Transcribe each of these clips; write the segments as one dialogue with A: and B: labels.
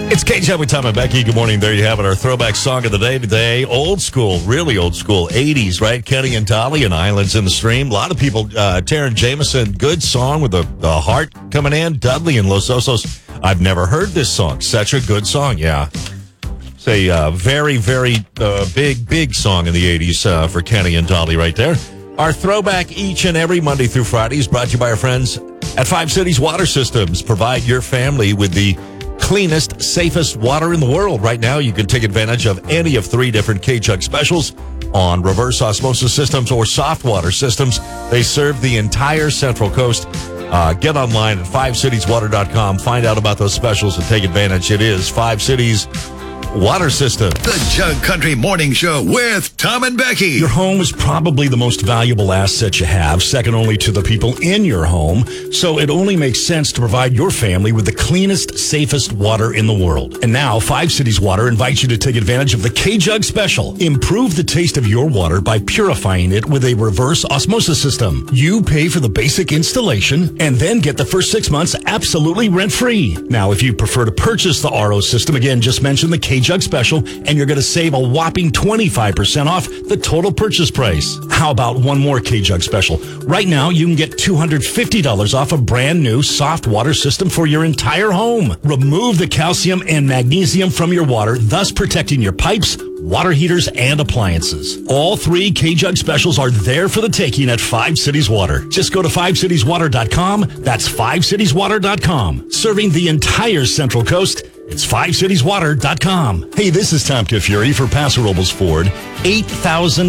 A: It's KJ with Tom and Becky. Good morning. There you have it. Our throwback song of the day today. Old school, really old school, 80s, right? Kenny and Dolly and Islands in the Stream. A lot of people, Taryn Jameson, good song with the heart coming in. Dudley and Los Osos. I've never heard this song. Such a good song, yeah. It's a very, very big song in the 80s for Kenny and Dolly right there. Our throwback each and every Monday through Friday is brought to you by our friends at Five Cities Water Systems. Provide your family with the cleanest, safest water in the world. Right now, you can take advantage of any of 3 different K-Jug specials on reverse osmosis systems or soft water systems. They serve the entire Central Coast. Get online at fivecitieswater.com. Find out about those specials and take advantage. It is Five Cities Water System.
B: The Jug Country Morning Show with Tom and Becky.
C: Your home is probably the most valuable asset you have, second only to the people in your home. So it only makes sense to provide your family with the cleanest, safest water in the world. And now, Five Cities Water invites you to take advantage of the K-Jug Special. Improve the taste of your water by purifying it with a reverse osmosis system. You pay for the basic installation and then get the first 6 months absolutely rent-free. Now, if you prefer to purchase the RO system, again, just mention the K-Jug Special, and you're going to save a whopping 25% off the total purchase price. How about one more K-Jug Special? Right now, you can get $250 off a brand new soft water system for your entire home. Remove the calcium and magnesium from your water, thus protecting your pipes, water heaters, and appliances. All 3 K-Jug Specials are there for the taking at Five Cities Water. Just go to fivecitieswater.com. That's fivecitieswater.com. Serving the entire Central Coast. It's fivecitieswater.com. Hey, this is Tom Kafuri for Paso Robles Ford. $8,000.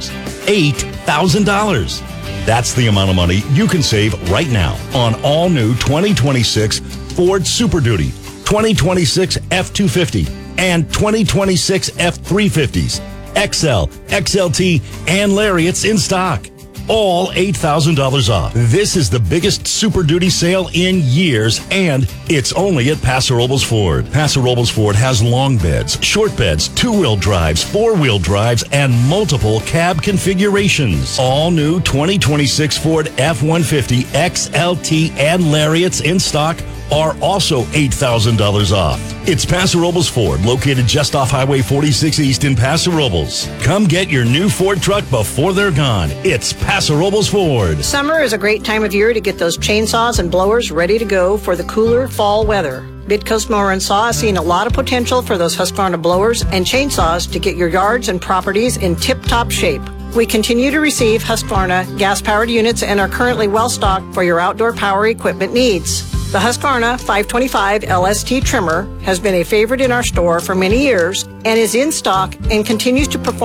C: $8,000. That's the amount of money you can save right now on all new 2026 Ford Super Duty, 2026 F-250, and 2026 F-350s, XL, XLT, and Lariats in stock. All $8,000 off. This is the biggest Super Duty sale in years, and it's only at Paso Robles Ford. Paso Robles Ford has long beds, short beds, 2-wheel drives, 4-wheel drives, and multiple cab configurations. All new 2026 Ford F-150, XLT, and Lariats in stock are also $8,000 off. It's Paso Robles Ford, located just off Highway 46 East in Paso Robles. Come get your new Ford truck before they're gone. It's Paso Robles Ford.
D: Summer is a great time of year to get those chainsaws and blowers ready to go for the cooler fall weather. Midcoast Mower and Saw has seen a lot of potential for those Husqvarna blowers and chainsaws to get your yards and properties in tip-top shape. We continue to receive Husqvarna gas-powered units and are currently well-stocked for your outdoor power equipment needs. The Husqvarna 525 LST trimmer has been a favorite in our store for many years and is in stock and continues to perform